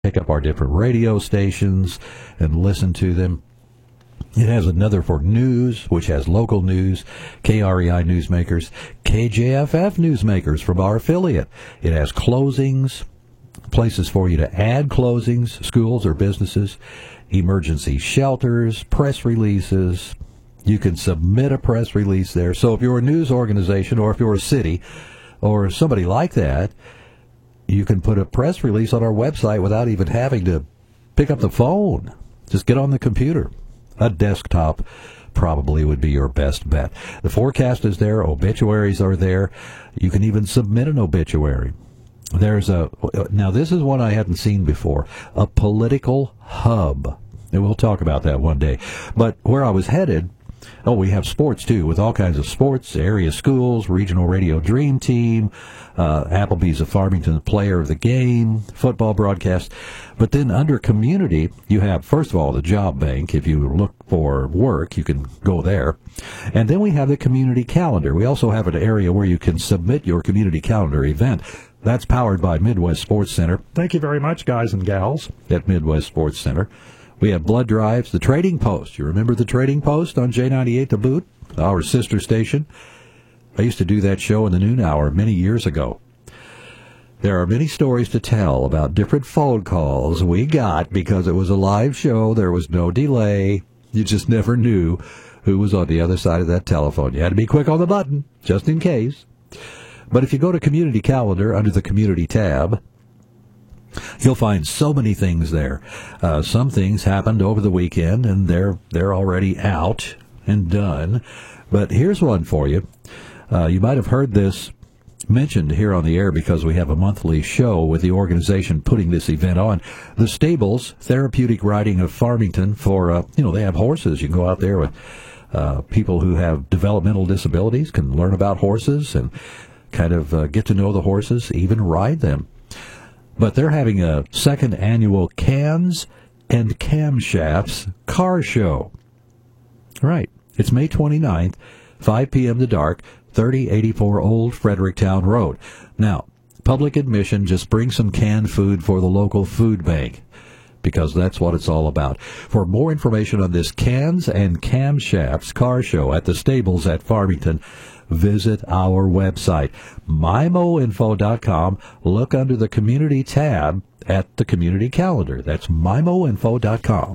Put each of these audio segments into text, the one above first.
pick up our different radio stations and listen to them. It has another for news, which has local news, KREI Newsmakers, KJFF Newsmakers from our affiliate. It has closings, places for you to add closings, schools or businesses, emergency shelters, press releases. You can submit a press release there. So if you're a news organization or if you're a city or somebody like that, you can put a press release on our website without even having to pick up the phone. Just get on the computer. A desktop probably would be your best bet. The forecast is there. Obituaries are there. You can even submit an obituary. Now this is one I hadn't seen before, a political hub. And we'll talk about that one day. But where I was headed, we have sports too, with all kinds of sports, area schools, regional radio dream team, Applebee's of Farmington player of the game, football broadcast. But then under community, you have, first of all, the job bank. If you look for work, you can go there. And then we have the community calendar. We also have an area where you can submit your community calendar event. That's powered by Midwest Sports Center. Thank you very much, guys and gals, at Midwest Sports Center. We have blood drives, the Trading Post. You remember the Trading Post on J98 The Boot, our sister station? I used to do that show in the noon hour many years ago. There are many stories to tell about different phone calls we got because it was a live show. There was no delay. You just never knew who was on the other side of that telephone. You had to be quick on the button, just in case. But if you go to Community Calendar under the Community tab, you'll find so many things there. Some things happened over the weekend, and they're already out and done. But here's one for you. You might have heard this mentioned here on the air because we have a monthly show with the organization putting this event on. The Stables Therapeutic Riding of Farmington for, they have horses. You can go out there with people who have developmental disabilities, can learn about horses and kind of get to know the horses, even ride them. But they're having a second annual Cans and Camshafts car show. Right. It's May 29th, 5 p.m. to dark, 3084 Old Fredericktown Road. Now, public admission, just bring some canned food for the local food bank, because that's what it's all about. For more information on this Cans and Camshafts car show at the Stables at Farmington, visit our website, MIMOinfo.com. Look under the Community tab at the Community Calendar. That's MIMOinfo.com.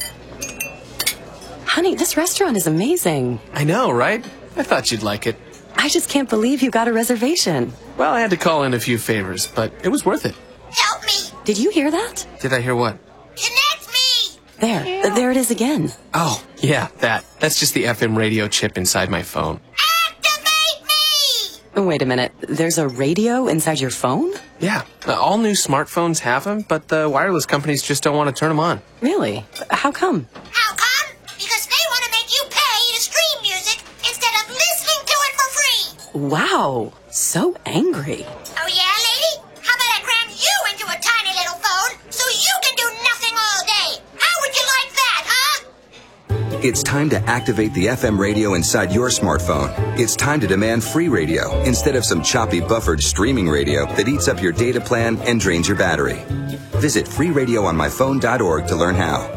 Honey, this restaurant is amazing. I know, right? I thought you'd like it. I just can't believe you got a reservation. Well, I had to call in a few favors, but it was worth it. Help me! Did you hear that? Did I hear what? Connect me! There it is again. Oh, yeah, that. That's just the FM radio chip inside my phone. Activate me! Wait a minute. There's a radio inside your phone? Yeah, all new smartphones have them, but the wireless companies just don't want to turn them on. Really? How come? How come? Because they want to make you pay to stream music instead of listening to it for free. Wow. So angry. Oh yeah, lady? How about I cram you into a tiny little phone so you can do nothing all day? How would you like that, huh? It's time to activate the FM radio inside your smartphone. It's time to demand free radio instead of some choppy buffered streaming radio that eats up your data plan and drains your battery. Visit freeradioonmyphone.org to learn how.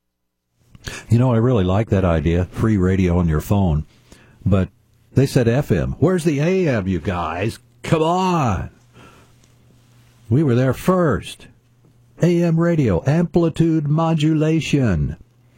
I really like that idea, free radio on your phone. But they said FM. Where's the AM, you guys? Come on. We were there first. AM radio, amplitude modulation.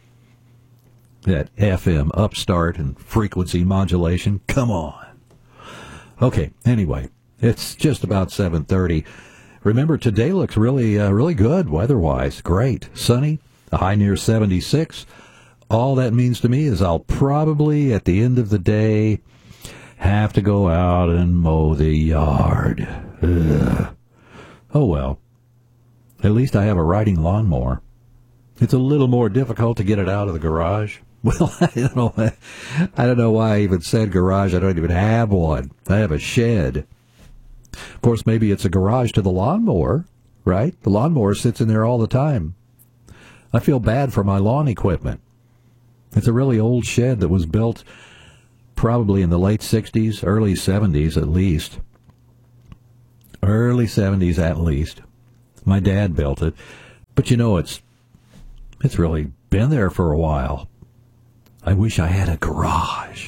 That FM, upstart, and frequency modulation. Come on. Okay, anyway, it's just about 7:30. Remember, today looks really good weather-wise. Great. Sunny, a high near 76. All that means to me is I'll probably, at the end of the day, have to go out and mow the yard. Ugh. Oh, well. At least I have a riding lawnmower. It's a little more difficult to get it out of the garage. Well, I don't know why I even said garage. I don't even have one. I have a shed. Of course, maybe it's a garage to the lawnmower, right? The lawnmower sits in there all the time. I feel bad for my lawn equipment. It's a really old shed that was built probably in the late 60s, early 70s at least. Early 70s at least. My dad built it. But it's really been there for a while. I wish I had a garage.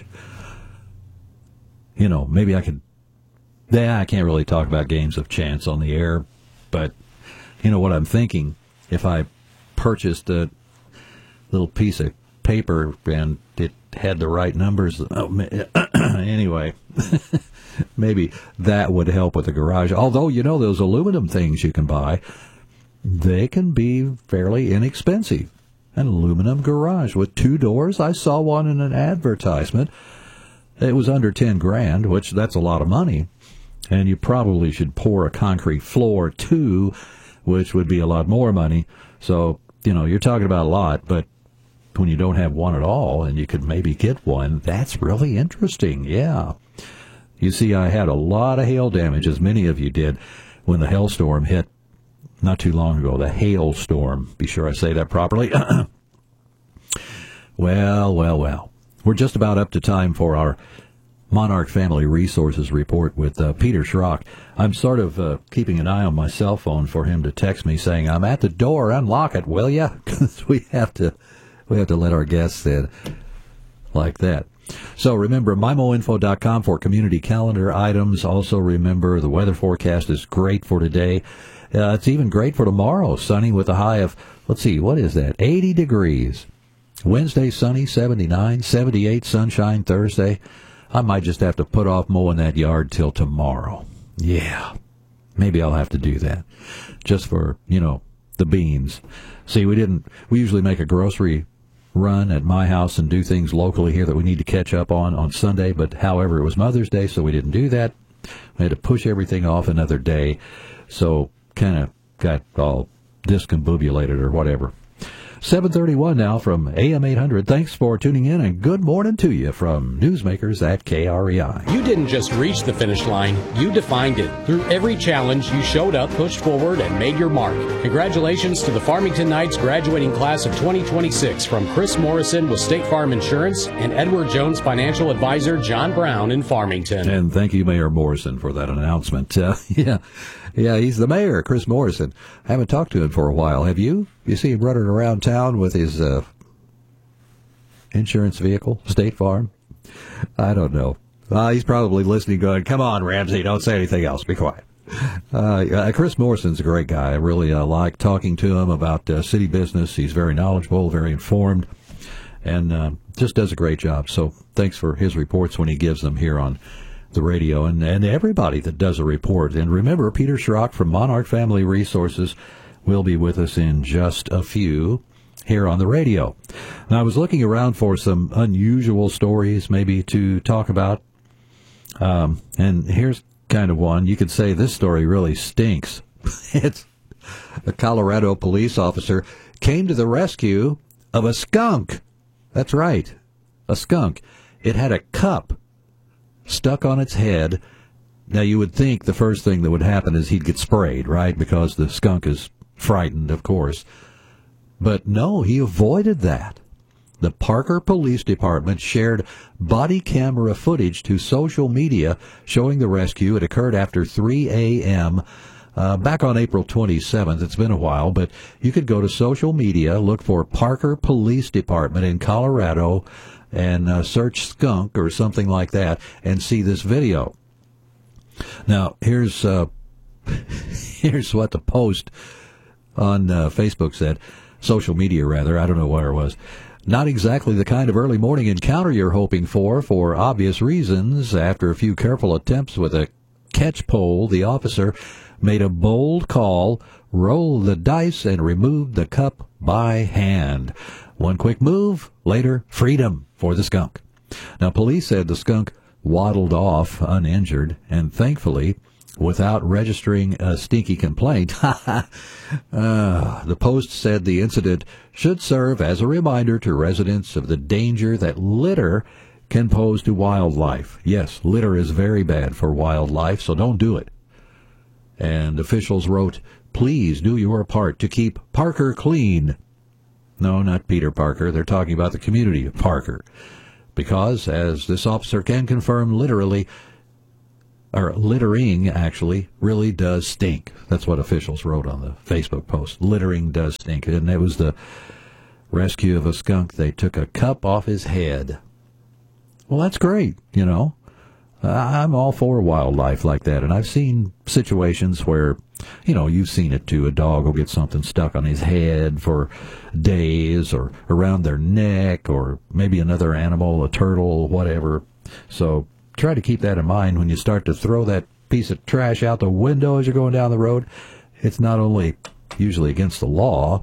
Maybe I could. I can't really talk about games of chance on the air, but what I'm thinking, if I purchased a little piece of paper and it had the right numbers. Anyway, maybe that would help with the garage. Although, those aluminum things you can buy, they can be fairly inexpensive. An aluminum garage with 2 doors. I saw one in an advertisement. It was under $10,000, which that's a lot of money. And you probably should pour a concrete floor too, which would be a lot more money. So, you're talking about a lot, but when you don't have one at all and you could maybe get one, that's really interesting. Yeah. You see, I had a lot of hail damage, as many of you did, when the hailstorm hit not too long ago. The hailstorm. Be sure I say that properly. Well. We're just about up to time for our Monarch Family Resources Report with Peter Schrock. I'm sort of keeping an eye on my cell phone for him to text me saying, I'm at the door, unlock it, will ya? Because we have to let our guests in like that. So remember, MIMOinfo.com for community calendar items. Also remember, the weather forecast is great for today. It's even great for tomorrow, sunny with a high of, let's see, what is that, 80 degrees. Wednesday, sunny, 79, 78, sunshine Thursday. I might just have to put off mowing that yard till tomorrow. Yeah, maybe I'll have to do that just for, the beans. See, we usually make a grocery run at my house and do things locally here that we need to catch up on Sunday, but however, it was Mother's Day, so we didn't do that. We had to push everything off another day, so kind of got all discombobulated or whatever. 7:31 now from AM 800. Thanks for tuning in, and good morning to you from Newsmakers at KREI. You didn't just reach the finish line, you defined it. Through every challenge, you showed up, pushed forward, and made your mark. Congratulations to the Farmington Knights graduating class of 2026 from Chris Morrison with State Farm Insurance and Edward Jones Financial Advisor John Brown in Farmington. And thank you, Mayor Morrison, for that announcement. Yeah, he's the mayor, Chris Morrison. I haven't talked to him for a while. Have you? You see him running around town with his insurance vehicle, State Farm? I don't know. He's probably listening going, come on, Ramsey, don't say anything else. Be quiet. Chris Morrison's a great guy. I really like talking to him about city business. He's very knowledgeable, very informed, and just does a great job. So thanks for his reports when he gives them here on the radio, and everybody that does a report. And remember, Peter Schrock from Monarch Family Resources will be with us in just a few here on the radio. Now, I was looking around for some unusual stories maybe to talk about, and here's kind of one. You could say this story really stinks. It's a Colorado police officer came to the rescue of a skunk. That's right, a skunk. It had a cup stuck on its head. Now, you would think the first thing that would happen is he'd get sprayed, right? Because the skunk is frightened, of course. But no, he avoided that. The Parker Police Department shared body camera footage to social media showing the rescue. It occurred after 3 a.m. Back on April 27th. It's been a while, but you could go to social media, look for Parker Police Department in Colorado, and search skunk or something like that and see this video. Now, here's what the post on Facebook said. Social media, rather. I don't know where it was. Not exactly the kind of early morning encounter you're hoping for obvious reasons. After a few careful attempts with a catch pole, the officer made a bold call, rolled the dice, and removed the cup by hand. One quick move, later, freedom for the skunk. Now, police said the skunk waddled off uninjured, and thankfully, without registering a stinky complaint. The Post said the incident should serve as a reminder to residents of the danger that litter can pose to wildlife. Yes, litter is very bad for wildlife, so don't do it. And officials wrote, please do your part to keep Parker clean. No, not Peter Parker. They're talking about the community of Parker. Because, as this officer can confirm, literally, or littering actually, really does stink. That's what officials wrote on the Facebook post. Littering does stink. And it was the rescue of a skunk. They took a cup off his head. Well, that's great, you know. I'm all for wildlife like that. And I've seen situations where, you know, you've seen it too. A dog will get something stuck on his head for days or around their neck, or maybe another animal, a turtle, whatever. So try to keep that in mind when you start to throw that piece of trash out the window as you're going down the road. It's not only usually against the law,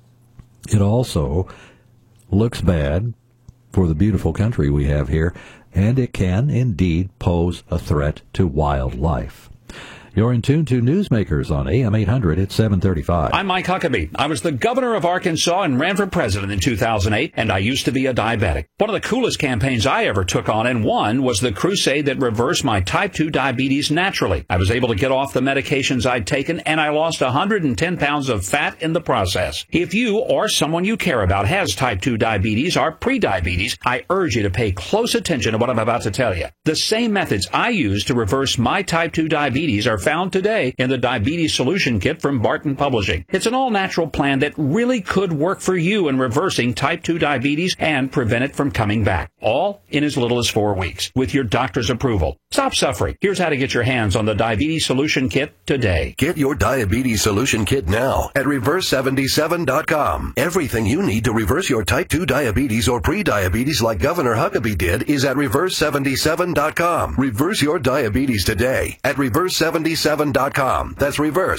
it also looks bad for the beautiful country we have here, and it can indeed pose a threat to wildlife. You're in tune to Newsmakers on AM 800 at 735. I'm Mike Huckabee. I was the governor of Arkansas and ran for president in 2008, and I used to be a diabetic. One of the coolest campaigns I ever took on and won was the crusade that reversed my type 2 diabetes naturally. I was able to get off the medications I'd taken, and I lost 110 pounds of fat in the process. If you or someone you care about has type 2 diabetes or prediabetes, I urge you to pay close attention to what I'm about to tell you. The same methods I used to reverse my type 2 diabetes are found today in the Diabetes Solution Kit from Barton Publishing. It's an all-natural plan that really could work for you in reversing type 2 diabetes and prevent it from coming back, all in as little as 4 weeks, with your doctor's approval. Stop suffering. Here's how to get your hands on the Diabetes Solution Kit today. Get your Diabetes Solution Kit now at Reverse77.com. Everything you need to reverse your type 2 diabetes or pre-diabetes like Governor Huckabee did is at Reverse77.com. Reverse your diabetes today at Reverse77.com. That's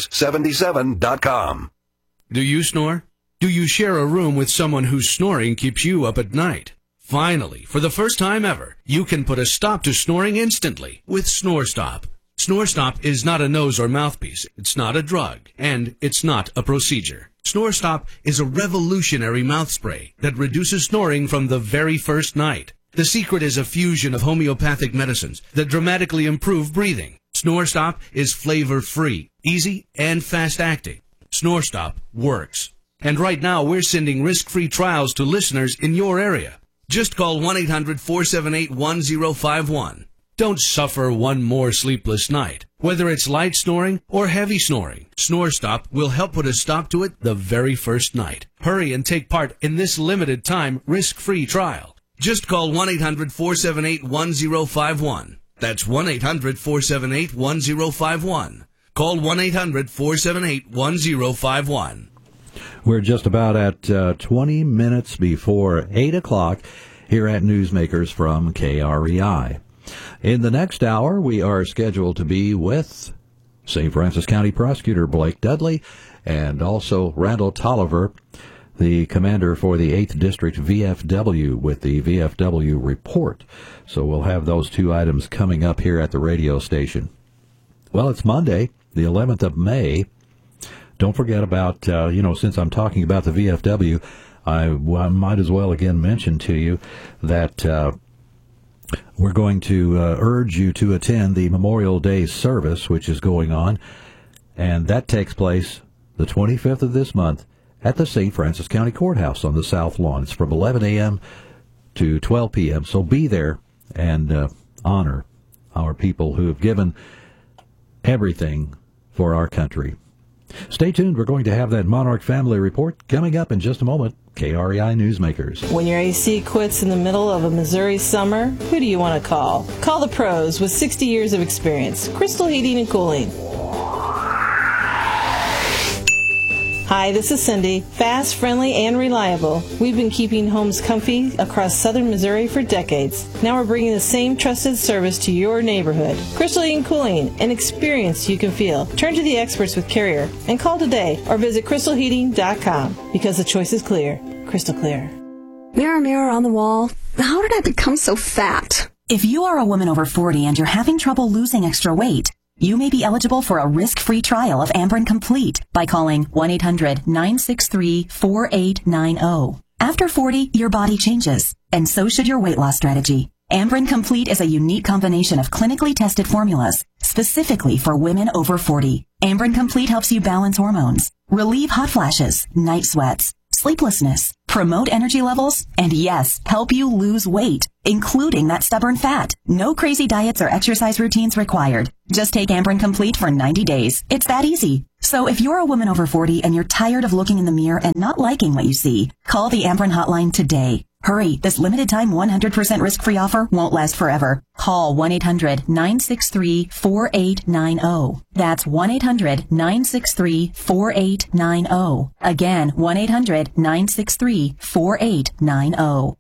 Reverse77.com. Do you snore? Do you share a room with someone whose snoring keeps you up at night? Finally, for the first time ever, you can put a stop to snoring instantly with SnoreStop. SnoreStop is not a nose or mouthpiece, it's not a drug, and it's not a procedure. SnoreStop is a revolutionary mouth spray that reduces snoring from the very first night. The secret is a fusion of homeopathic medicines that dramatically improve breathing. SnoreStop is flavor-free, easy, and fast-acting. SnoreStop works. And right now, we're sending risk-free trials to listeners in your area. Just call 1-800-478-1051. Don't suffer one more sleepless night. Whether it's light snoring or heavy snoring, SnoreStop will help put a stop to it the very first night. Hurry and take part in this limited time risk-free trial. Just call 1-800-478-1051. That's 1-800-478-1051. Call 1-800-478-1051. We're just about at 20 minutes before 8 o'clock here at Newsmakers from KREI. In the next hour, we are scheduled to be with St. Francis County Prosecutor Blake Dudley and also Randall Tolliver, the commander for the 8th District VFW, with the VFW report. So we'll have those two items coming up here at the radio station. Well, it's Monday, the 11th of May. Don't forget about, since I'm talking about the VFW, I might as well again mention to you that we're going to urge you to attend the Memorial Day service, which is going on, and that takes place the 25th of this month at the St. Francis County Courthouse on the South Lawn. It's from 11 a.m. to 12 p.m., so be there and honor our people who have given everything for our country. Stay tuned. We're going to have that Monarch Family Report coming up in just a moment. KREI Newsmakers. When your AC quits in the middle of a Missouri summer, who do you want to call? Call the pros with 60 years of experience. Crystal Heating and Cooling. Hi, this is Cindy. Fast, friendly, and reliable. We've been keeping homes comfy across southern Missouri for decades. Now we're bringing the same trusted service to your neighborhood. Crystal Heating and Cooling, an experience you can feel. Turn to the experts with Carrier and call today or visit crystalheating.com because the choice is clear. Crystal clear. Mirror, mirror on the wall, how did I become so fat? If you are a woman over 40 and you're having trouble losing extra weight, you may be eligible for a risk-free trial of Amberen Complete by calling 1-800-963-4890. After 40, your body changes, and so should your weight loss strategy. Amberen Complete is a unique combination of clinically tested formulas specifically for women over 40. Amberen Complete helps you balance hormones, relieve hot flashes, night sweats, sleeplessness, promote energy levels, and yes, help you lose weight, including that stubborn fat. No crazy diets or exercise routines required. Just take Ambrin Complete for 90 days. It's that easy. So if you're a woman over 40 and you're tired of looking in the mirror and not liking what you see, call the Ambrin hotline today. Hurry, this limited time 100% risk-free offer won't last forever. Call 1-800-963-4890. That's 1-800-963-4890. Again, 1-800-963-4890.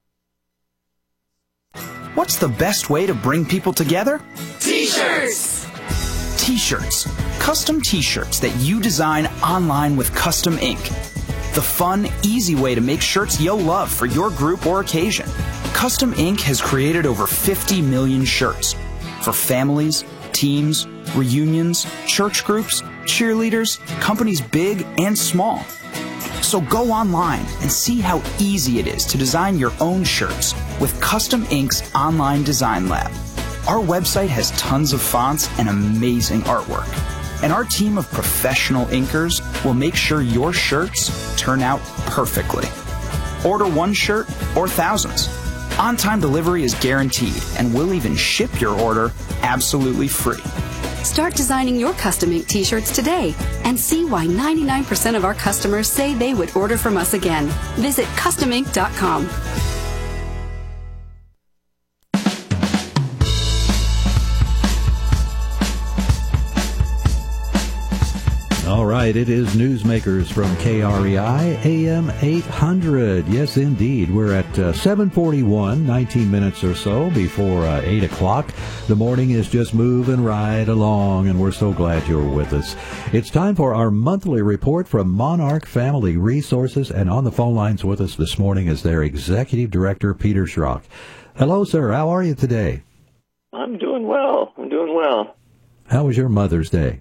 What's the best way to bring people together? T-shirts! T-shirts. Custom T-shirts that you design online with custom ink. The fun, easy way to make shirts you'll love for your group or occasion. Custom Ink has created over 50 million shirts for families, teams, reunions, church groups, cheerleaders, companies big and small. So go online and see how easy it is to design your own shirts with Custom Ink's online design lab. Our website has tons of fonts and amazing artwork. And our team of professional inkers will make sure your shirts turn out perfectly. Order one shirt or thousands. On-time delivery is guaranteed, and we'll even ship your order absolutely free. Start designing your custom ink t-shirts today and see why 99% of our customers say they would order from us again. Visit customink.com. All right, it is Newsmakers from KREI, AM 800. Yes, indeed. We're at 7:41, 19 minutes or so before 8 o'clock. The morning is just moving right along, and we're so glad you're with us. It's time for our monthly report from Monarch Family Resources, and on the phone lines with us this morning is their Executive Director, Peter Schrock. Hello, sir. How are you today? I'm doing well. How was your Mother's Day?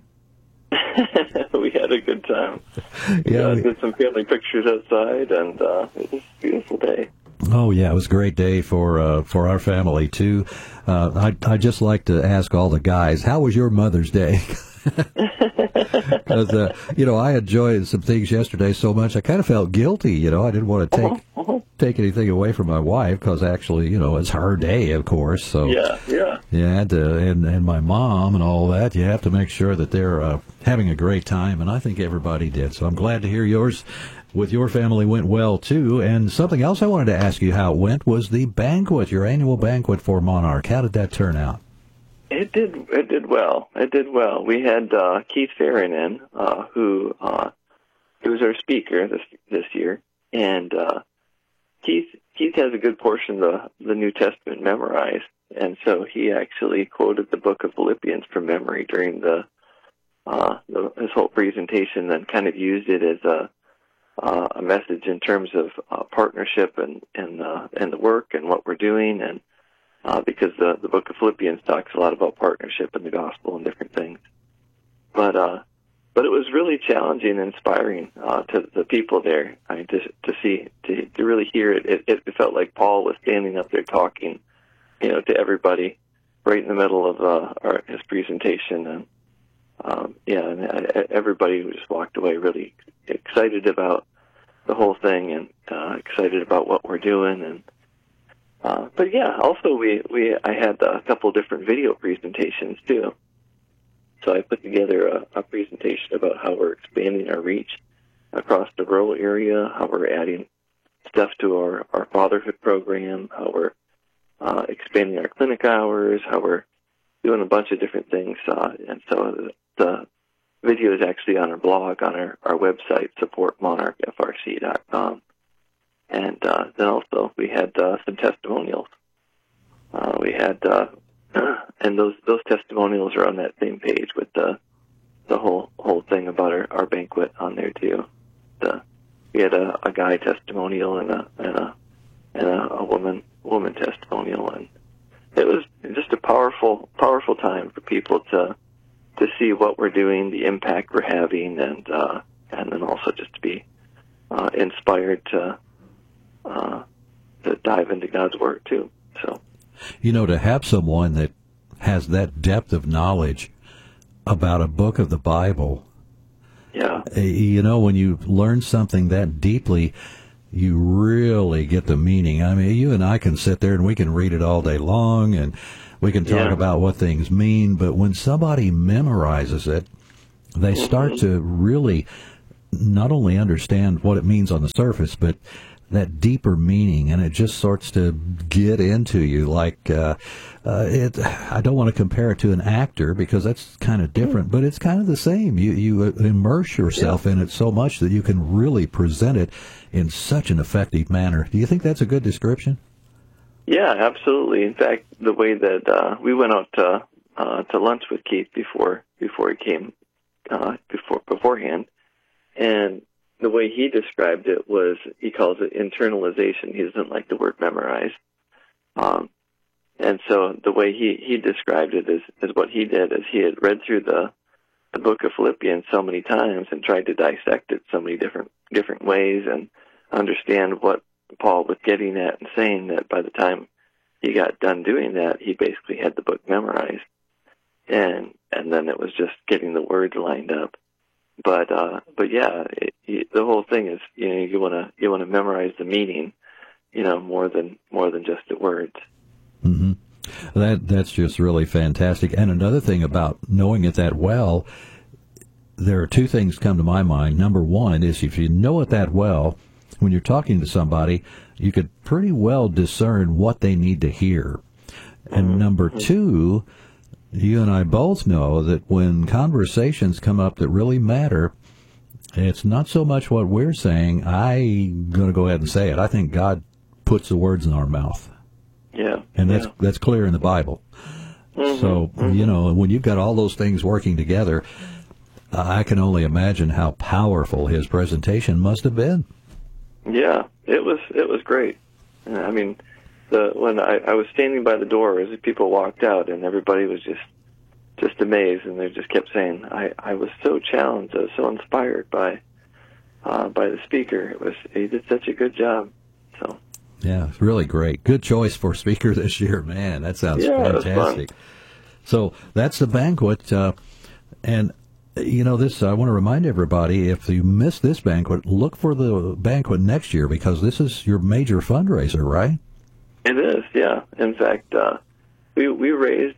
We had a good time. Yeah, we did some family pictures outside, and it was a beautiful day. Oh yeah, it was a great day for our family too. I just like to ask all the guys, how was your Mother's Day? Because I enjoyed some things yesterday so much, I kind of felt guilty. I didn't want to take anything away from my wife because actually, it's her day, of course. So yeah. And my mom and all that. You have to make sure that they're having a great time, and I think everybody did. So I'm glad to hear yours with your family went well too. And something else I wanted to ask you how it went was the banquet, your annual banquet for Monarch. How did that turn out? It did well. We had Keith Farron in, who was our speaker this year, and Keith has a good portion of the New Testament memorized, and so he actually quoted the book of Philippians from memory during his whole presentation, and kind of used it as a message in terms of partnership and the work and what we're doing, and because the book of Philippians talks a lot about partnership in the gospel and different things. But it was really challenging and inspiring to the people there. I mean, to really hear it. It felt like Paul was standing up there talking, to everybody right in the middle of his presentation, and everybody just walked away really excited about the whole thing and excited about what we're doing. And but yeah, also I had a couple of different video presentations too. So I put together a presentation about how we're expanding our reach across the rural area, how we're adding stuff to our fatherhood program, how we're expanding our clinic hours, how we're doing a bunch of different things. And so the video is actually on our blog, on our website, supportmonarchfrc.com. And then also we had some testimonials. And those testimonials are on that same page with the whole thing about our banquet on there too. We had a guy testimonial and a woman testimonial, and it was just a powerful time for people to see what we're doing, the impact we're having, and then also just to be inspired to dive into God's Word too. So, to have someone that has that depth of knowledge about a book of the Bible, yeah, when you learn something that deeply, you really get the meaning. I mean, you and I can sit there and we can read it all day long and we can talk about what things mean, but when somebody memorizes it, they start to really not only understand what it means on the surface, but that deeper meaning, and it just starts to get into you. Like, I don't want to compare it to an actor because that's kind of different, but it's kind of the same. You immerse yourself in it so much that you can really present it in such an effective manner. Do you think that's a good description? Yeah, absolutely. In fact, the way that we went out to lunch with Keith before he came beforehand, and the way he described it was, he calls it internalization. He doesn't like the word memorize. And so the way he described it is what he did is he had read through the book of Philippians so many times and tried to dissect it so many different ways and understand what Paul was getting at and saying, that by the time he got done doing that, he basically had the book memorized. And then it was just getting the words lined up. But yeah, the whole thing is, you want to memorize the meaning, more than just the words. Mm-hmm. That's just really fantastic. And another thing about knowing it that well, there are two things come to my mind. Number one is, if you know it that well, when you're talking to somebody, you could pretty well discern what they need to hear. And number two, you and I both know that when conversations come up that really matter, it's not so much what we're saying. I'm going to go ahead and say it. I think God puts the words in our mouth. Yeah. And that's clear in the Bible. So, when you've got all those things working together, I can only imagine how powerful his presentation must have been. Yeah, it was great. I mean, when I was standing by the door as people walked out, and everybody was just amazed, and they just kept saying, I was so challenged, I was so inspired by the speaker. He did such a good job. So yeah, it's really great. Good choice for speaker this year, man. That sounds fantastic. So that's the banquet, and this, I want to remind everybody, if you miss this banquet, look for the banquet next year, because this is your major fundraiser, right? It is, yeah. In fact, we raised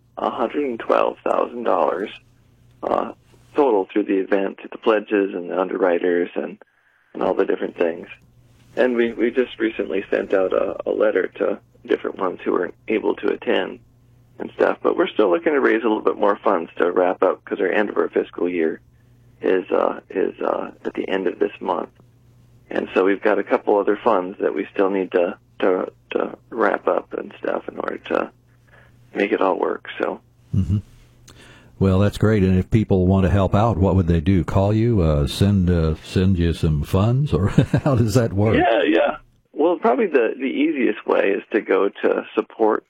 $112,000 total through the event, the pledges and the underwriters and all the different things. And we just recently sent out a letter to different ones who weren't able to attend and stuff. But we're still looking to raise a little bit more funds to wrap up, because our end of our fiscal year is at the end of this month. And so we've got a couple other funds that we still need to wrap up and stuff in order to make it all work. So, Well, that's great. And if people want to help out, what would they do? Call you, send you some funds, or how does that work? Yeah. Well, probably the easiest way is to go to support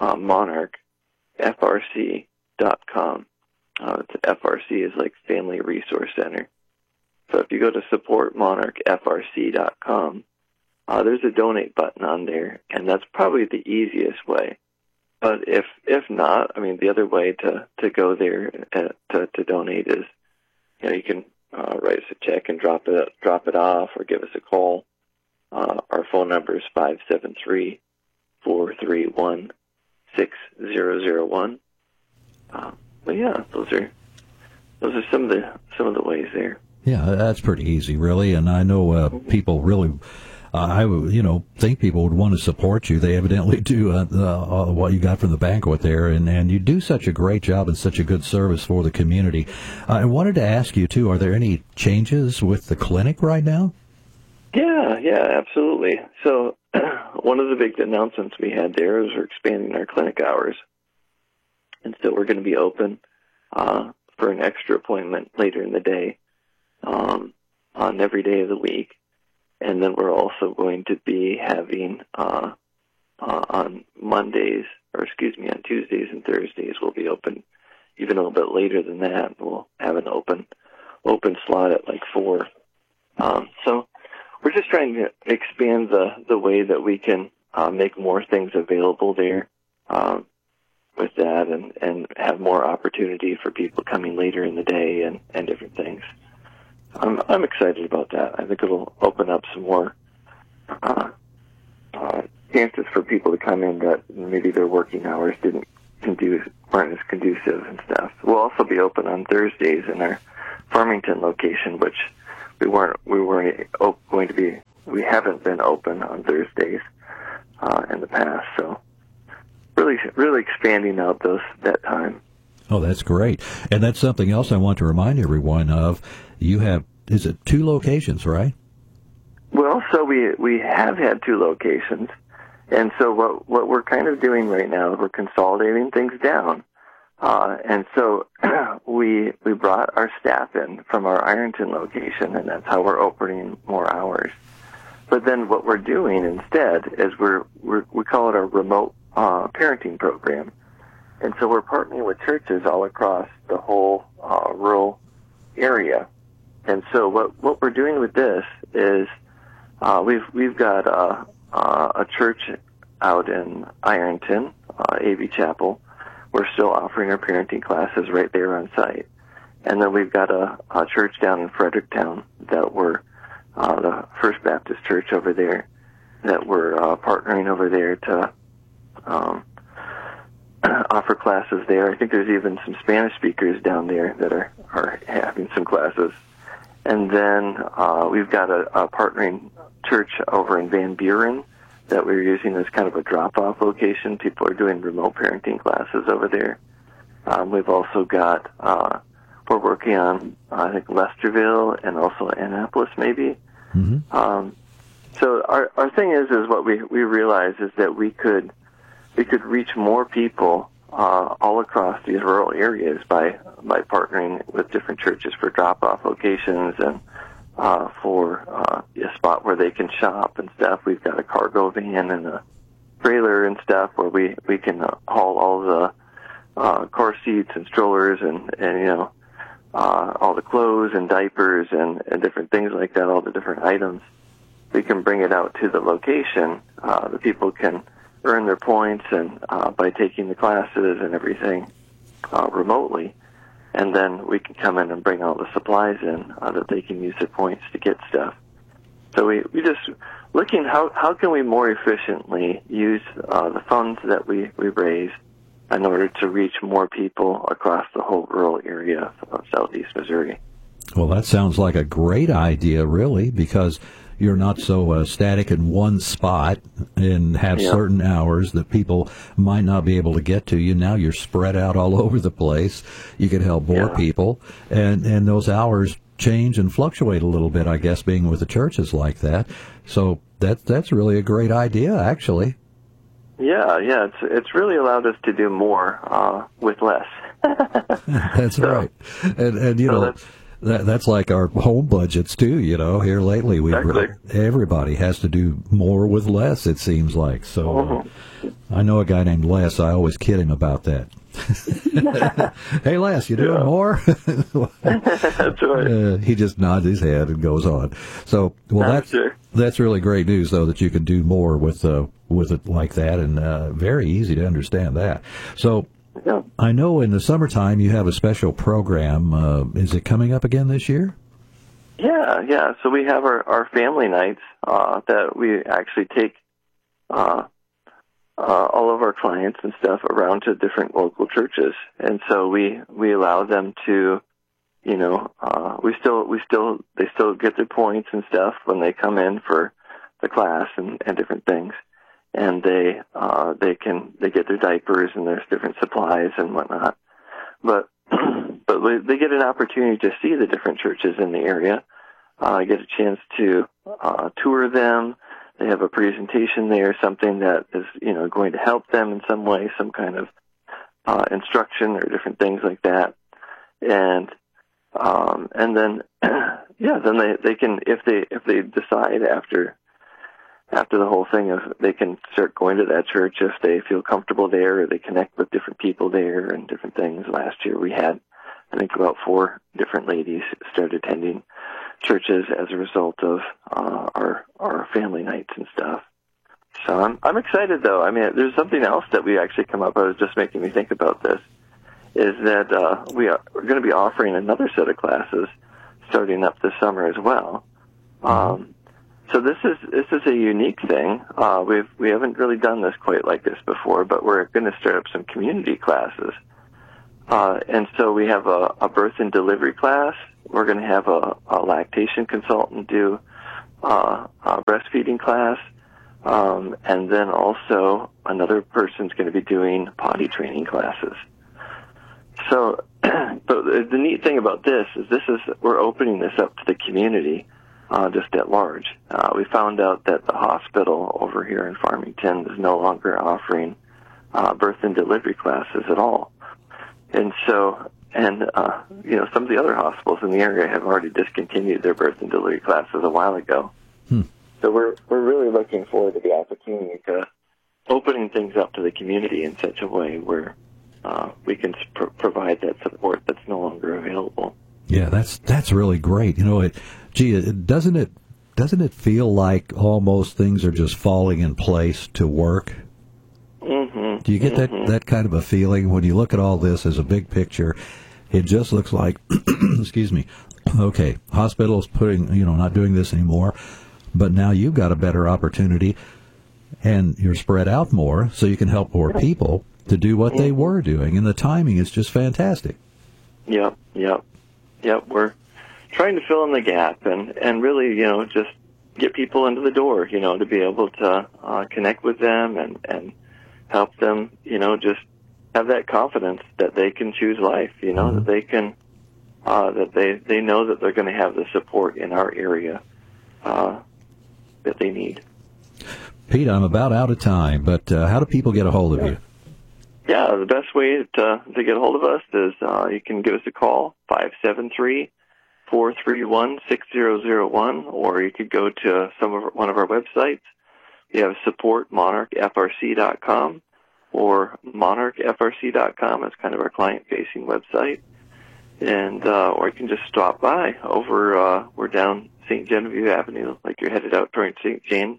monarchfrc.com. FRC is like Family Resource Center. So if you go to supportmonarchfrc.com, there's a donate button on there, and that's probably the easiest way. But if not, I mean, the other way to go there to donate is, you can write us a check and drop it off, or give us a call. Our phone number is 573-431-6001. But yeah, those are some of the ways there. Yeah, that's pretty easy, really. And I know people really, think people would want to support you. They evidently do, what you got from the banquet there. And you do such a great job and such a good service for the community. I wanted to ask you, too, are there any changes with the clinic right now? Yeah, absolutely. So one of the big announcements we had there is we're expanding our clinic hours. And so we're going to be open for an extra appointment later in the day on every day of the week. And then we're also going to be having on Tuesdays and Thursdays, we'll be open even a little bit later than that. We'll have an open slot at like 4. So we're just trying to expand the way that we can make more things available there with that, and have more opportunity for people coming later in the day and different things. I'm excited about that. I think it'll open up some more chances for people to come in that maybe their working hours weren't as conducive and stuff. We'll also be open on Thursdays in our Farmington location, which we haven't been open on Thursdays in the past. So really expanding out that time. Oh, that's great. And that's something else I want to remind everyone of. You have, is it 2 locations, right? Well, so we have had 2 locations. And so what we're kind of doing right now is we're consolidating things down. And so we brought our staff in from our Ironton location, and that's how we're opening more hours. But then what we're doing instead is we call it a remote parenting program. And so we're partnering with churches all across the whole rural area. And so what we're doing with this is we've got a church out in Ironton, AV Chapel. We're still offering our parenting classes right there on site. And then we've got a church down in Fredericktown that we're the First Baptist Church over there that we're partnering over there to offer classes there. I think there's even some Spanish speakers down there that are having some classes. And then we've got a partnering church over in Van Buren that we're using as kind of a drop-off location. People are doing remote parenting classes over there. We've also got, we're working on, I think, Lesterville and also Annapolis maybe. Mm-hmm. So our thing is what we realize is that we could reach more people all across these rural areas by partnering with different churches for drop-off locations and for a spot where they can shop and stuff. We've got a cargo van and a trailer and stuff where we can haul all the car seats and strollers and all the clothes and diapers and different things like that, all the different items. We can bring it out to the location. The people can earn their points and by taking the classes and everything remotely. And then we can come in and bring all the supplies in that they can use their points to get stuff. So we just looking how can we more efficiently use the funds that we raise in order to reach more people across the whole rural area of southeast Missouri. Well, that sounds like a great idea, really, because you're not so static in one spot and have certain hours that people might not be able to get to you. Now you're spread out all over the place. You can help more people, and those hours change and fluctuate a little bit, I guess, being with the churches like that. So that's really a great idea, actually. Yeah, it's really allowed us to do more with less. That's right, and you know. That's like our home budgets too, here lately everybody has to do more with less, it seems like. So I know a guy named Les, I always kid him about that. Hey Les, you doing more? That's right. He just nods his head and goes on. So that's really great news though, that you can do more with it like that, and very easy to understand that. So I know in the summertime you have a special program. Is it coming up again this year? Yeah. So we have our family nights that we actually take all of our clients and stuff around to different local churches, and so we allow them to, they still get their points and stuff when they come in for the class and different things. And they get their diapers and there's different supplies and whatnot, but they get an opportunity to see the different churches in the area, get a chance to tour them. They have a presentation there, something that is going to help them in some way, some kind of instruction or different things like that, and then then they can, if they decide after the whole thing, they can start going to that church if they feel comfortable there, or they connect with different people there and different things. Last year we had, I think, about 4 different ladies start attending churches as a result of our family nights and stuff. So I'm excited, though. I mean, there's something else that we actually come up. I was just making me think about this, is that we're going to be offering another set of classes starting up this summer as well. So this is a unique thing. We haven't really done this quite like this before, but we're going to start up some community classes. And so we have a birth and delivery class. We're going to have a lactation consultant do a breastfeeding class. And then also another person's going to be doing potty training classes. So, but the neat thing about this is we're opening this up to the community, just at large. We found out that the hospital over here in Farmington is no longer offering birth and delivery classes at all. And so, some of the other hospitals in the area have already discontinued their birth and delivery classes a while ago. So we're really looking forward to the opportunity to opening things up to the community in such a way where we can provide that support that's no longer available. Yeah, that's really great. Doesn't it feel like almost things are just falling in place to work? Mm-hmm. Do you get that kind of a feeling when you look at all this as a big picture? It just looks like, excuse me, okay, hospitals not doing this anymore, but now you've got a better opportunity and you're spread out more so you can help more people to do what they were doing, and the timing is just fantastic. Yep. We're trying to fill in the gap and really, just get people into the door, to be able to connect with them and help them, just have that confidence that they can choose life, that they can, that they know that they're going to have the support in our area that they need. Pete, I'm about out of time, but how do people get a hold of you? Yeah, the best way to get a hold of us is you can give us a call, 573-431-6001, or you could go to one of our websites. We have support, monarchfrc.com, or monarchfrc.com. It's kind of our client-facing website. And or you can just stop by over, we're down St. Genevieve Avenue, like you're headed out toward St. Jen,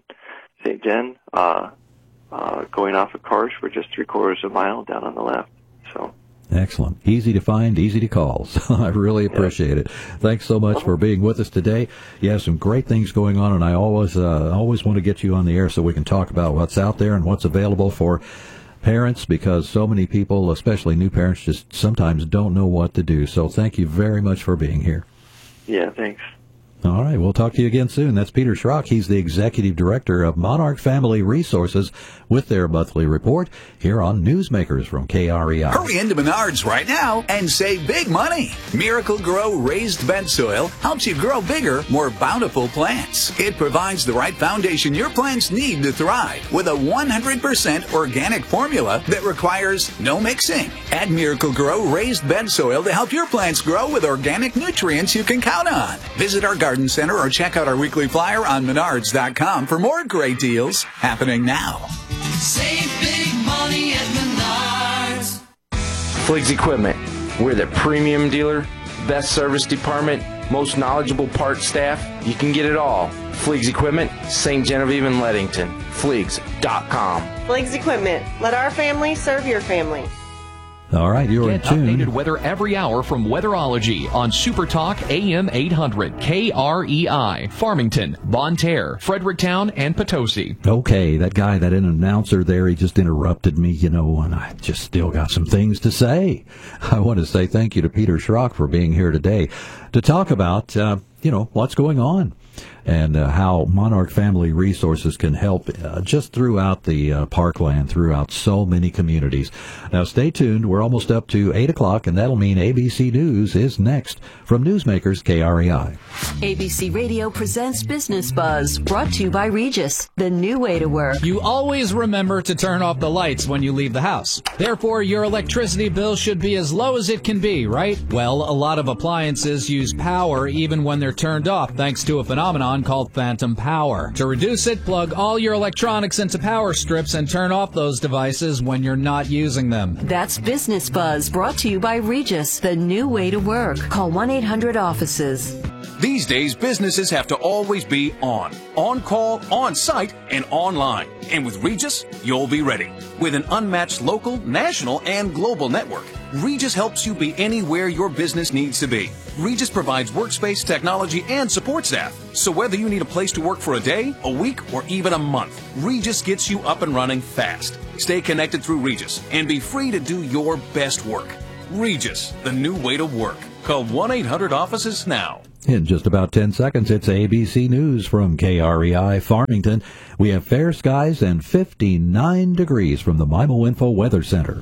going off of Karsh. We're just 3/4 of a mile down on the left. So excellent. Easy to find, easy to call. So I really appreciate it. Thanks so much for being with us today. You have some great things going on, and I always want to get you on the air so we can talk about what's out there and what's available for parents, because so many people, especially new parents, just sometimes don't know what to do. So thank you very much for being here. Yeah, thanks. All right, we'll talk to you again soon. That's Peter Schrock. He's the Executive Director of Monarch Family Resources with their monthly report here on Newsmakers from KREI. Hurry into Menards right now and save big money. Miracle Grow Raised Bed Soil helps you grow bigger, more bountiful plants. It provides the right foundation your plants need to thrive with a 100% organic formula that requires no mixing. Add Miracle Grow Raised Bed Soil to help your plants grow with organic nutrients you can count on. Visit our garden center or check out our weekly flyer on Menards.com for more great deals happening now. Save big money at Menards. Fliggs Equipment. We're the premium dealer, best service department, most knowledgeable parts staff. You can get it all. Fliggs Equipment, St. Genevieve and Leadington. Fliggs.com. Fliggs Equipment. Let our family serve your family. All right, you're in tune. Get updated weather every hour from Weatherology on Super Talk AM 800 KREI, Farmington, Bonne Terre, Fredericktown, and Potosi. Okay, that announcer there, he just interrupted me, and I just still got some things to say. I want to say thank you to Peter Schrock for being here today to talk about, what's going on and how Monarch Family Resources can help just throughout the parkland, throughout so many communities. Now, stay tuned. We're almost up to 8 o'clock, and that'll mean ABC News is next from Newsmakers KREI. ABC Radio presents Business Buzz, brought to you by Regis, the new way to work. You always remember to turn off the lights when you leave the house. Therefore, your electricity bill should be as low as it can be, right? Well, a lot of appliances use power even when they're turned off, thanks to a phenomenon called phantom power. To reduce it, plug all your electronics into power strips and turn off those devices when you're not using them. That's Business Buzz, brought to you by Regis, the new way to work. Call 1-800-OFFICES. These days, businesses have to always be on call, on site, and online. And with Regis, you'll be ready. With an unmatched local, national, and global network, Regis helps you be anywhere your business needs to be. Regis provides workspace, technology, and support staff. So whether you need a place to work for a day, a week, or even a month, Regis gets you up and running fast. Stay connected through Regis and be free to do your best work. Regis, the new way to work. Call 1-800-OFFICES now. In just about 10 seconds, it's ABC News from KREI Farmington. We have fair skies and 59 degrees from the Mimo Info Weather Center.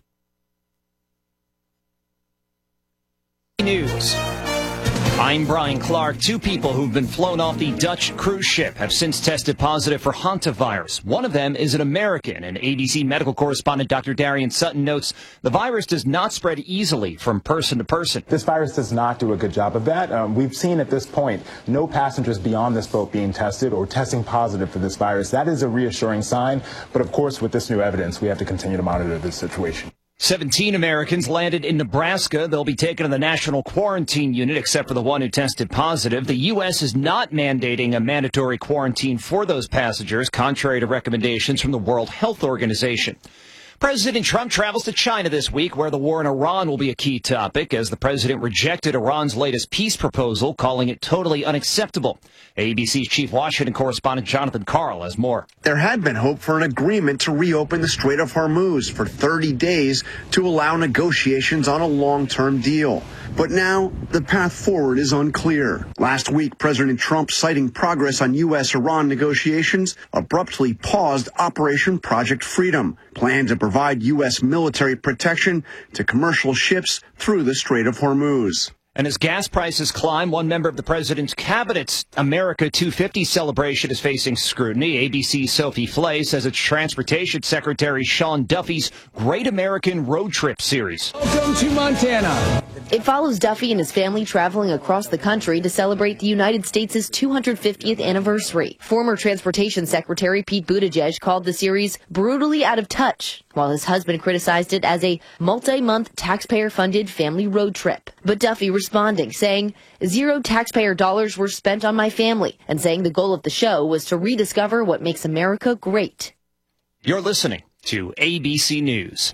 News. I'm Brian Clark. 2 people who've been flown off the Dutch cruise ship have since tested positive for hantavirus. One of them is an American, and ABC medical correspondent Dr. Darian Sutton notes the virus does not spread easily from person to person. This virus does not do a good job of that. We've seen at this point no passengers beyond this boat being tested or testing positive for this virus. That is a reassuring sign, but of course with this new evidence we have to continue to monitor this situation. 17 Americans landed in Nebraska. They'll be taken to the national quarantine unit, except for the one who tested positive. The U.S. is not mandating a mandatory quarantine for those passengers, contrary to recommendations from the World Health Organization. President Trump travels to China this week, where the war in Iran will be a key topic, as the president rejected Iran's latest peace proposal, calling it totally unacceptable. ABC's chief Washington correspondent Jonathan Karl has more. There had been hope for an agreement to reopen the Strait of Hormuz for 30 days to allow negotiations on a long-term deal. But now the path forward is unclear. Last week, President Trump, citing progress on U.S.-Iran negotiations, abruptly paused Operation Project Freedom, planned to provide U.S. military protection to commercial ships through the Strait of Hormuz. And as gas prices climb, one member of the president's cabinet's America 250 celebration is facing scrutiny. ABC's Sophie Flay says it's Transportation Secretary Sean Duffy's Great American Road Trip series. Welcome to Montana. It follows Duffy and his family traveling across the country to celebrate the United States' 250th anniversary. Former Transportation Secretary Pete Buttigieg called the series brutally out of touch, while his husband criticized it as a multi-month taxpayer-funded family road trip. But Duffy responding, saying, "Zero taxpayer dollars were spent on my family," and saying the goal of the show was to rediscover what makes America great. You're listening to ABC News.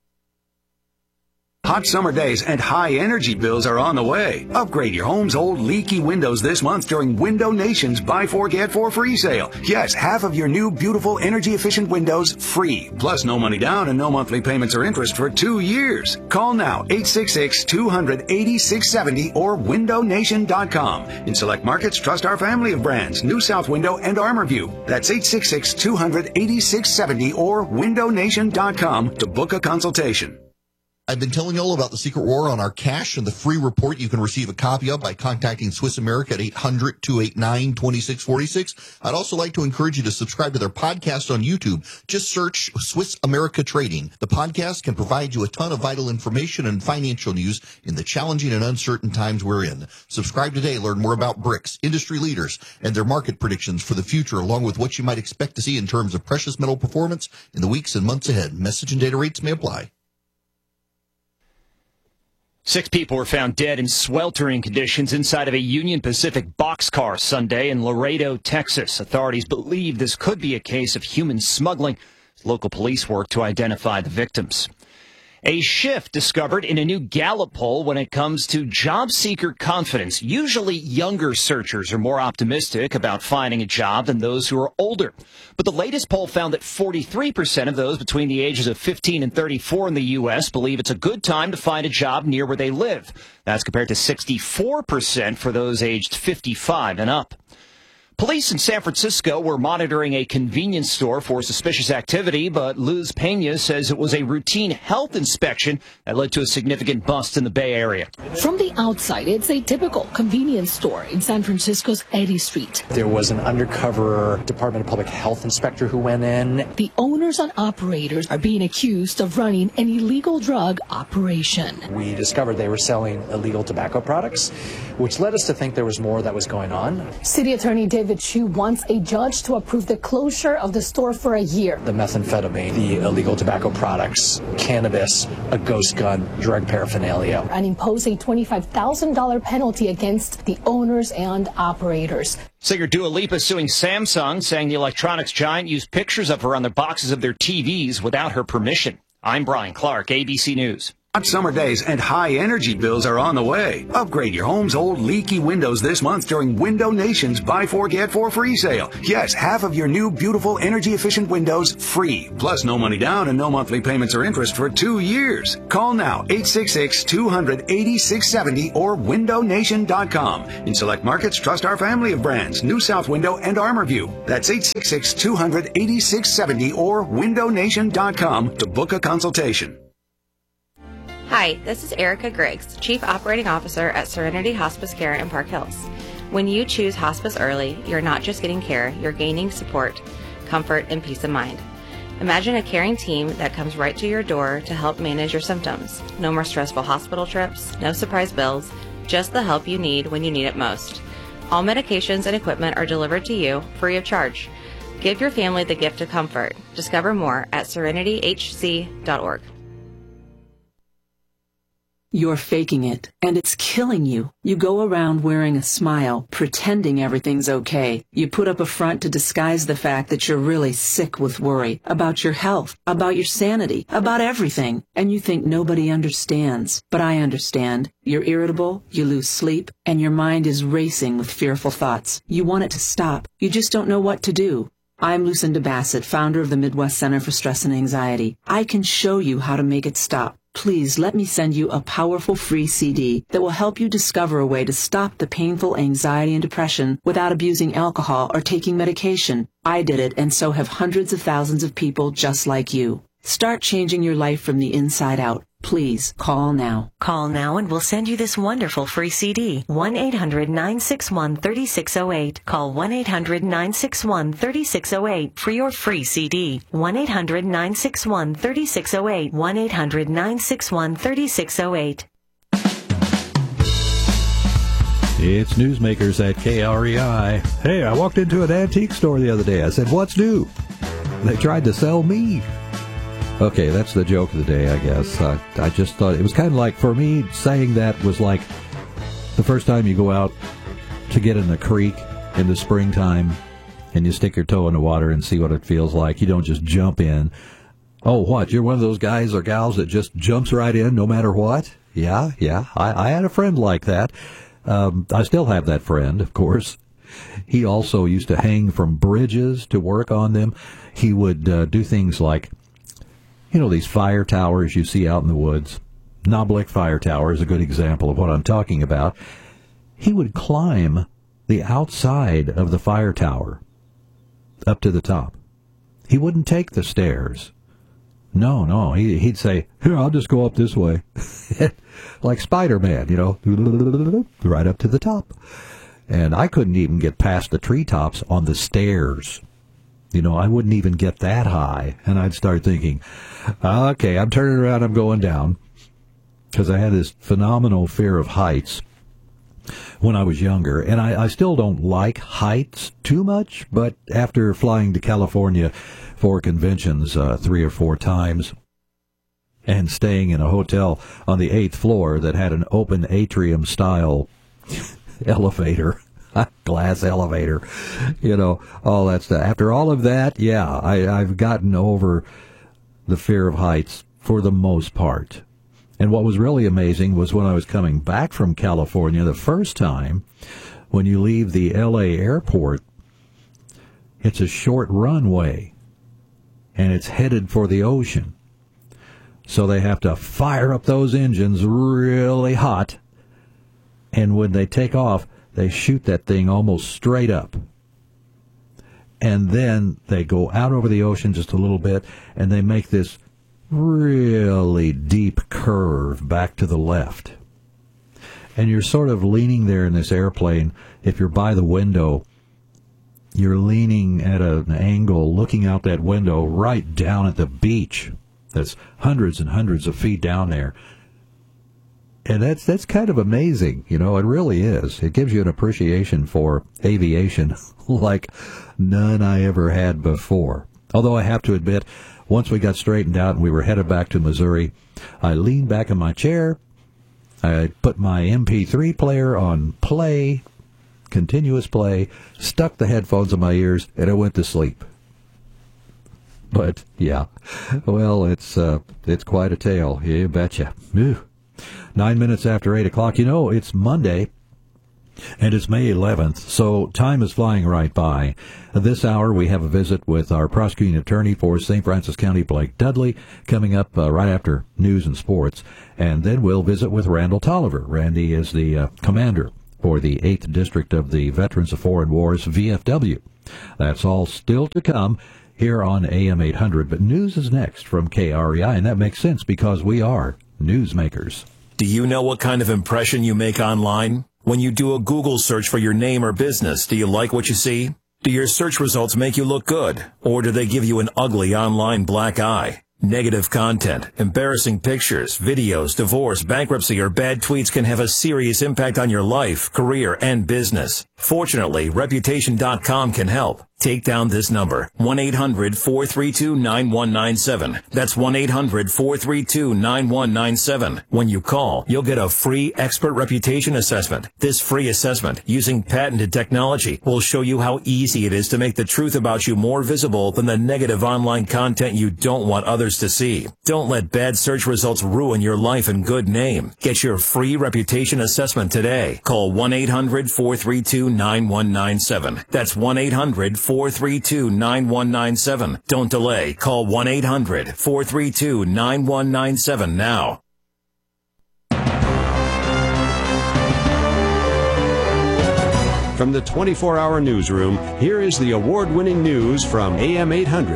Hot summer days and high energy bills are on the way. Upgrade your home's old leaky windows this month during Window Nation's Buy 4 Get 4 free sale. Yes, half of your new beautiful energy efficient windows free. Plus no money down and no monthly payments or interest for 2 years. Call now 866-200-8670 or windownation.com. In select markets, trust our family of brands, New South Window and ArmorView. That's 866-200-8670 or windownation.com to book a consultation. I've been telling you all about the secret war on our cash and the free report you can receive a copy of by contacting Swiss America at 800-289-2646. I'd also like to encourage you to subscribe to their podcast on YouTube. Just search Swiss America Trading. The podcast can provide you a ton of vital information and financial news in the challenging and uncertain times we're in. Subscribe today. Learn more about BRICS, industry leaders, and their market predictions for the future, along with what you might expect to see in terms of precious metal performance in the weeks and months ahead. Message and data rates may apply. 6 people were found dead in sweltering conditions inside of a Union Pacific boxcar Sunday in Laredo, Texas. Authorities believe this could be a case of human smuggling. Local police work to identify the victims. A shift discovered in a new Gallup poll when it comes to job seeker confidence. Usually younger searchers are more optimistic about finding a job than those who are older. But the latest poll found that 43% of those between the ages of 15 and 34 in the U.S. believe it's a good time to find a job near where they live. That's compared to 64% for those aged 55 and up. Police in San Francisco were monitoring a convenience store for suspicious activity, but Luz Pena says it was a routine health inspection that led to a significant bust in the Bay Area. From the outside, it's a typical convenience store in San Francisco's Eddy Street. There was an undercover Department of Public Health inspector who went in. The owners and operators are being accused of running an illegal drug operation. We discovered they were selling illegal tobacco products, which led us to think there was more that was going on. City Attorney David Chu wants a judge to approve the closure of the store for a year. The methamphetamine, the illegal tobacco products, cannabis, a ghost gun, drug paraphernalia. And impose a $25,000 penalty against the owners and operators. Singer Dua Lipa suing Samsung, saying the electronics giant used pictures of her on the boxes of their TVs without her permission. I'm Brian Clark, ABC News. Hot summer days and high energy bills are on the way. Upgrade your home's old leaky windows this month during Window Nation's Buy 4 Get 4 free sale. Yes, half of your new beautiful energy efficient windows free. Plus no money down and no monthly payments or interest for 2 years. Call now 866-200-8670 or windownation.com. In select markets, trust our family of brands, New South Window and ArmorView. That's 866-200-8670 or windownation.com to book a consultation. Hi, this is Erica Griggs, Chief Operating Officer at Serenity Hospice Care in Park Hills. When you choose hospice early, you're not just getting care, you're gaining support, comfort, and peace of mind. Imagine a caring team that comes right to your door to help manage your symptoms. No more stressful hospital trips, no surprise bills, just the help you need when you need it most. All medications and equipment are delivered to you free of charge. Give your family the gift of comfort. Discover more at serenityhc.org. You're faking it, and it's killing you. You go around wearing a smile, pretending everything's okay. You put up a front to disguise the fact that you're really sick with worry about your health, about your sanity, about everything. And you think nobody understands. But I understand. You're irritable, you lose sleep, and your mind is racing with fearful thoughts. You want it to stop. You just don't know what to do. I'm Lucinda Bassett, founder of the Midwest Center for Stress and Anxiety. I can show you how to make it stop. Please let me send you a powerful free CD that will help you discover a way to stop the painful anxiety and depression without abusing alcohol or taking medication. I did it, and so have hundreds of thousands of people just like you. Start changing your life from the inside out. Please call now. Call now and we'll send you this wonderful free CD. 1-800-961-3608. Call 1-800-961-3608 for your free CD. 1-800-961-3608. 1-800-961-3608. It's Newsmakers at KREI. Hey, I walked into an antique store the other day. I said, "What's new?" They tried to sell me. Okay, that's the joke of the day, I guess. I just thought it was kind of like, for me, saying that was like the first time you go out to get in the creek in the springtime and you stick your toe in the water and see what it feels like. You don't just jump in. Oh, what? You're one of those guys or gals that just jumps right in no matter what? Yeah. I had a friend like that. I still have that friend, of course. He also used to hang from bridges to work on them. He would do things like, you know, these fire towers you see out in the woods. Knoblich Fire Tower is a good example of what I'm talking about. He would climb the outside of the fire tower up to the top. He wouldn't take the stairs. No, he'd say, "Here, I'll just go up this way." Like Spider-Man, you know, right up to the top. And I couldn't even get past the treetops on the stairs. You know, I wouldn't even get that high. And I'd start thinking, okay, I'm turning around, I'm going down. Because I had this phenomenal fear of heights when I was younger. And I still don't like heights too much, but after flying to California for conventions 3 or 4 times and staying in a hotel on the 8th floor that had an open atrium-style elevator, glass elevator, you know, all that stuff. After all of that, yeah, I've gotten over the fear of heights for the most part. And what was really amazing was when I was coming back from California the first time, when you leave the L.A. airport, it's a short runway, and it's headed for the ocean. So they have to fire up those engines really hot, and when they take off, they shoot that thing almost straight up. And then they go out over the ocean just a little bit, and they make this really deep curve back to the left. And you're sort of leaning there in this airplane. If you're by the window, you're leaning at an angle, looking out that window right down at the beach. That's hundreds and hundreds of feet down there. And that's kind of amazing, you know, it really is. It gives you an appreciation for aviation like none I ever had before. Although I have to admit, once we got straightened out and we were headed back to Missouri, I leaned back in my chair, I put my MP3 player on play, continuous play, stuck the headphones in my ears, and I went to sleep. But, yeah, well, it's quite a tale, you betcha. 9 minutes after 8 o'clock. You know, it's Monday, and it's May 11th, so time is flying right by. This hour, we have a visit with our prosecuting attorney for St. Francis County, Blake Dudley, coming up right after news and sports. And then we'll visit with Randall Tolliver. Randy is the commander for the 8th District of the Veterans of Foreign Wars, VFW. That's all still to come here on AM 800. But news is next from KREI, and that makes sense because we are newsmakers. Do you know what kind of impression you make online? When you do a Google search for your name or business, do you like what you see? Do your search results make you look good? Or do they give you an ugly online black eye? Negative content, embarrassing pictures, videos, divorce, bankruptcy, or bad tweets can have a serious impact on your life, career, and business. Fortunately, Reputation.com can help. Take down this number, 1-800-432-9197. That's 1-800-432-9197. When you call, you'll get a free expert reputation assessment. This free assessment, using patented technology, will show you how easy it is to make the truth about you more visible than the negative online content you don't want others to see. Don't let bad search results ruin your life and good name. Get your free reputation assessment today. Call 1-800-432-9197. That's 1-800-432-9197. Don't delay. Call 1-800-432-9197 now. From the 24-hour newsroom, here is the award-winning news from AM 800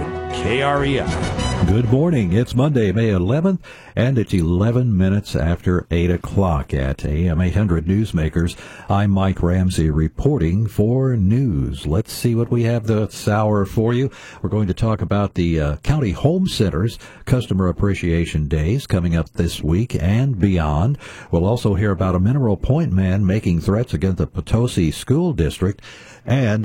KREI. Good morning. It's Monday, May 11th, and it's 11 minutes after 8 o'clock at AM 800 Newsmakers. I'm Mike Ramsey reporting for news. Let's see what we have this hour for you. We're going to talk about the County Home Centers Customer Appreciation Days coming up this week and beyond. We'll also hear about a Mineral Point man making threats against the Potosi School District. And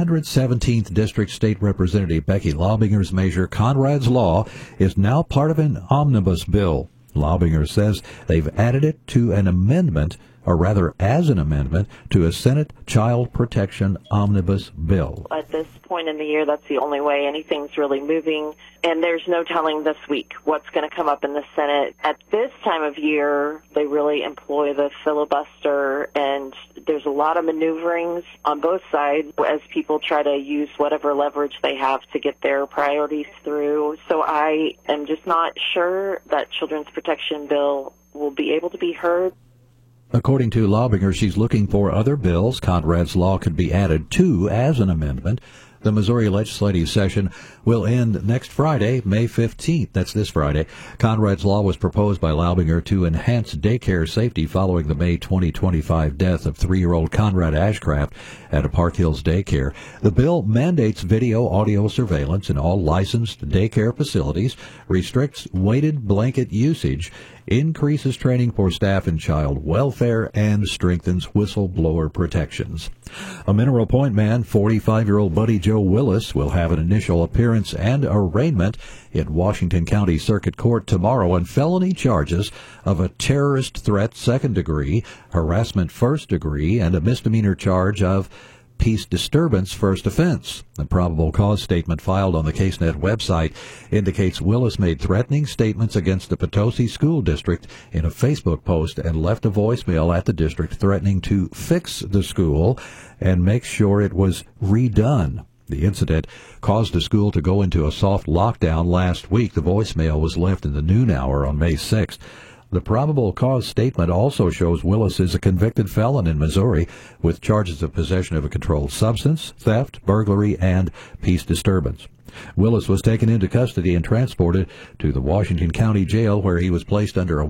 117th District State Representative Becky Laubinger's measure, Conrad's Law, is now part of an omnibus bill. Laubinger says they've added it to an amendment, or rather as an amendment, to a Senate Child Protection Omnibus Bill. At this point in the year, that's the only way anything's really moving, and there's no telling this week what's going to come up in the Senate. At this time of year, they really employ the filibuster, and there's a lot of maneuverings on both sides as people try to use whatever leverage they have to get their priorities through. So I am just not sure that Children's Protection Bill will be able to be heard. According to Laubinger, she's looking for other bills Conrad's Law could be added to as an amendment. The Missouri legislative session will end next Friday, May 15th. That's this Friday. Conrad's Law was proposed by Laubinger to enhance daycare safety following the May 2025 death of 3-year-old Conrad Ashcraft at a Park Hills daycare. The bill mandates video-audio surveillance in all licensed daycare facilities, restricts weighted blanket usage, increases training for staff in child welfare, and strengthens whistleblower protections. A Mineral Point man, 45-year-old Buddy Joe Willis, will have an initial appearance and arraignment in Washington County Circuit Court tomorrow on felony charges of a terrorist threat second degree, harassment first degree, and a misdemeanor charge of peace disturbance first offense. The probable cause statement filed on the CaseNet website indicates Willis made threatening statements against the Potosi School District in a Facebook post and left a voicemail at the district threatening to fix the school and make sure it was redone. The incident caused the school to go into a soft lockdown last week. The voicemail was left in the noon hour on May 6th. The probable cause statement also shows Willis is a convicted felon in Missouri with charges of possession of a controlled substance, theft, burglary, and peace disturbance. Willis was taken into custody and transported to the Washington County Jail, where he was placed under a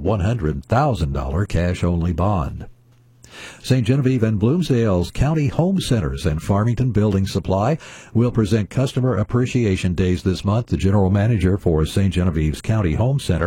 $100,000 cash-only bond. St. Genevieve and Bloomsdale's County Home Centers and Farmington Building Supply will present Customer Appreciation Days this month. The general manager for St. Genevieve's County Home Center,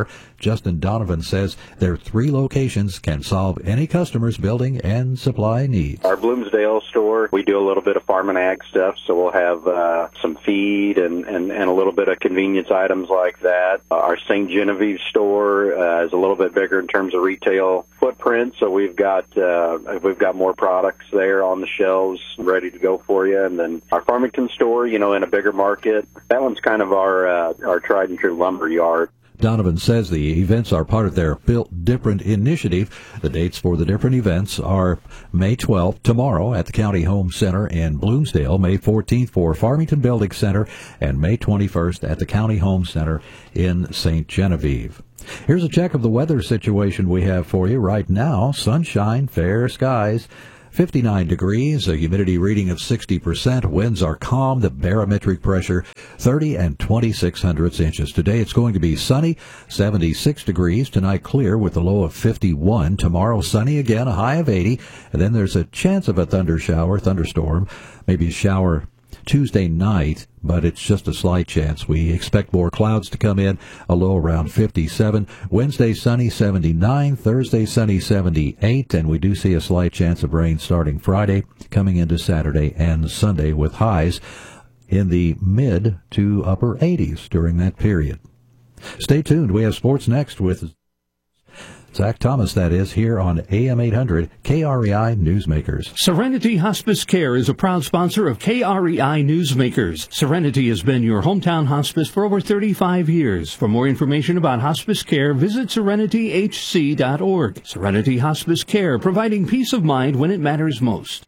Justin Donovan says their 3 locations can solve any customer's building and supply needs. Our Bloomsdale store, we do a little bit of farm and ag stuff, so we'll have some feed and a little bit of convenience items like that. Our St. Genevieve store is a little bit bigger in terms of retail footprint, so we've got more products there on the shelves ready to go for you. And then our Farmington store, in a bigger market, that one's kind of our tried and true lumber yard. Donovan says the events are part of their Built Different initiative. The dates for the different events are May 12th, tomorrow, at the County Home Center in Bloomsdale, May 14th for Farmington Building Center, and May 21st at the County Home Center in St. Genevieve. Here's a check of the weather situation we have for you right now. Sunshine, fair skies. 59 degrees, a humidity reading of 60%. Winds are calm. The barometric pressure 30 and 26/100 inches. Today it's going to be sunny, 76 degrees. Tonight clear with a low of 51. Tomorrow sunny again, a high of 80. And then there's a chance of a thunderstorm, maybe a shower Tuesday night, but it's just a slight chance. We expect more clouds to come in, a low around 57. Wednesday sunny, 79. Thursday sunny, 78. And we do see a slight chance of rain starting Friday, coming into Saturday and Sunday with highs in the mid to upper 80s during that period. Stay tuned. We have sports next with Zach Thomas, that is, here on AM 800 KREI Newsmakers. Serenity Hospice Care is a proud sponsor of KREI Newsmakers. Serenity has been your hometown hospice for over 35 years. For more information about hospice care, visit serenityhc.org. Serenity Hospice Care, providing peace of mind when it matters most.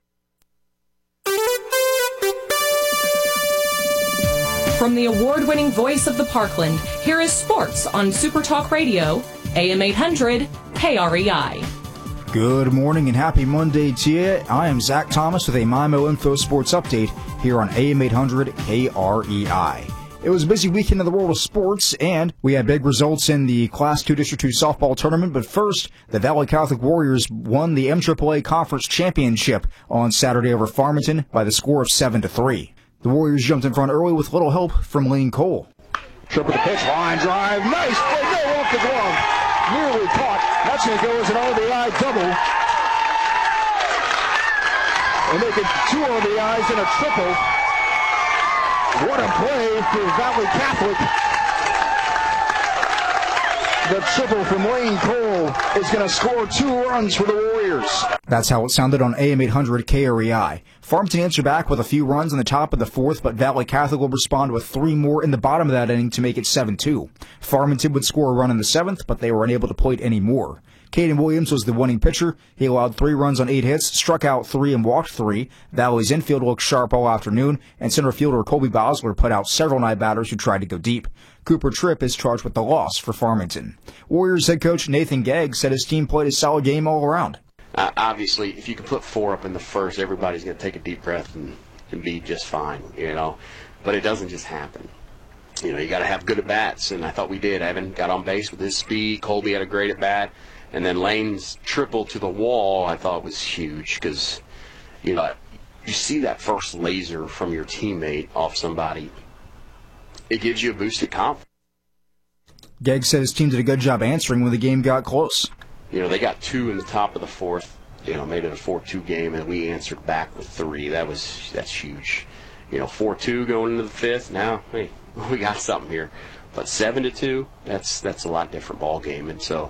From the award-winning voice of the Parkland, here is sports on Super Talk Radio, AM 800 KREI. Good morning and happy Monday to you. I am Zach Thomas with a MIMO Info Sports Update here on AM 800 KREI. It was a busy weekend in the world of sports, and we had big results in the Class 2 District 2 softball tournament. But first, the Valley Catholic Warriors won the MAAA Conference Championship on Saturday over Farmington by the score of 7-3. The Warriors jumped in front early with little help from Lane Cole. Triple the pitch, line drive, nice play, no off the glove, nearly caught. That's going to go as an RBI double. And they get 2 RBIs and a triple. What a play for Valley Catholic. The triple from Lane Cole is going to score 2 runs for the Warriors. That's how it sounded on AM 800 KREI. Farmington answered back with a few runs in the top of the 4th, but Valley Catholic will respond with 3 more in the bottom of that inning to make it 7-2. Farmington would score a run in the 7th, but they were unable to plate any more. Caden Williams was the winning pitcher. He allowed 3 runs on 8 hits, struck out 3 and walked 3. Valley's infield looked sharp all afternoon, and center fielder Colby Bosler put out several night batters who tried to go deep. Cooper Tripp is charged with the loss for Farmington. Warriors head coach Nathan Gegg said his team played a solid game all around. Obviously, if you can put 4 up in the first, everybody's going to take a deep breath and be just fine, But it doesn't just happen. You got to have good at-bats, and I thought we did. Evan got on base with his speed. Colby had a great at-bat. And then Lane's triple to the wall I thought was huge because, you see that first laser from your teammate off somebody. It gives you a boost of confidence. Gegg said his team did a good job answering when the game got close. They got 2 in the top of the 4th, made it a 4-2 game, and we answered back with 3. That's huge. 4-2 going into the 5th. Now, hey, we got something here. But 7-2, that's a lot different ball game. And so,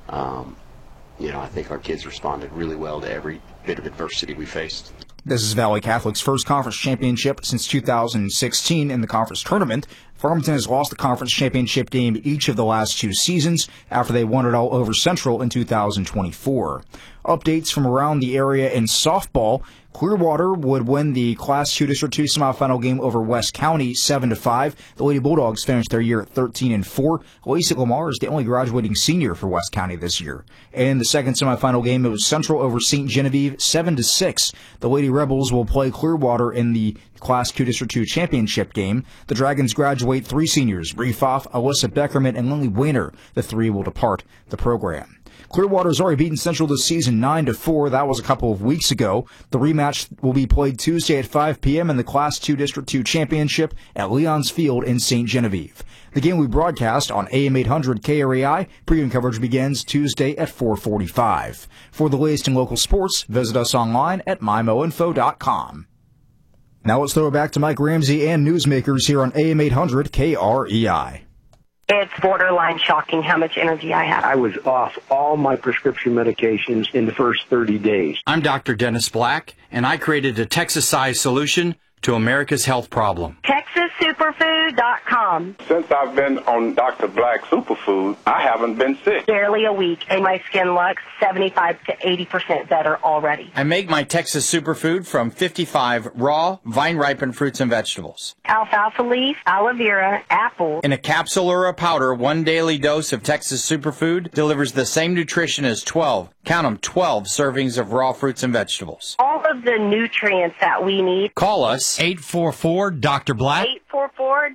I think our kids responded really well to every bit of adversity we faced. This is Valley Catholic's first conference championship since 2016 in the conference tournament. Farmington has lost the conference championship game each of the last 2 seasons after they won it all over Central in 2024. Updates from around the area in softball. Clearwater would win the Class 2 District 2 semifinal game over West County 7-5. The Lady Bulldogs finished their year at 13-4. Lacey Lamar is the only graduating senior for West County this year. In the second semifinal game, it was Central over St. Genevieve 7-6. The Lady Rebels will play Clearwater in the Class 2 District 2 championship game. The Dragons graduate 3 seniors, Bree Pfaff, Alyssa Beckerman, and Lily Weiner. The 3 will depart the program. Clearwater's already beaten Central this season 9-4. That was a couple of weeks ago. The rematch will be played Tuesday at 5 p.m. in the Class 2 District 2 Championship at Leon's Field in St. Genevieve. The game we broadcast on AM 800 KREI. Pregame coverage begins Tuesday at 4:45. For the latest in local sports, visit us online at mymoinfo.com. Now let's throw it back to Mike Ramsey and Newsmakers here on AM 800 KREI. It's borderline shocking how much energy I have. I was off all my prescription medications in the first 30 days. I'm Dr. Dennis Black, and I created a Texas-sized solution to America's health problem. TexasSuperfood.com. Since I've been on Dr. Black Superfood, I haven't been sick. Barely a week, and my skin looks 75 to 80% better already. I make my Texas Superfood from 55 raw, vine-ripened fruits and vegetables. Alfalfa leaf, aloe vera, apple. In a capsule or a powder, 1 daily dose of Texas Superfood delivers the same nutrition as 12 servings of raw fruits and vegetables. All of the nutrients that we need. Call us 844-DR-BLACK.